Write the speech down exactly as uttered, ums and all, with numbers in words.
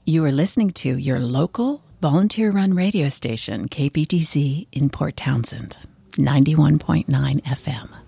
You are listening to your local volunteer-run radio station, K P T C in Port Townsend, ninety-one point nine F M.